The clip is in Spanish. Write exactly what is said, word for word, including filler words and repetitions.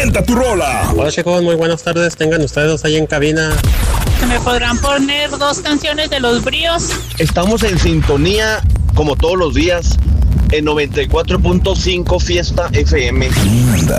Presenta tu rola. Hola chicos, muy buenas tardes. Tengan ustedes dos ahí en cabina. ¿Me podrán poner dos canciones de Los Bríos? Estamos en sintonía, como todos los días, en noventa y cuatro punto cinco Fiesta F M. Mierda.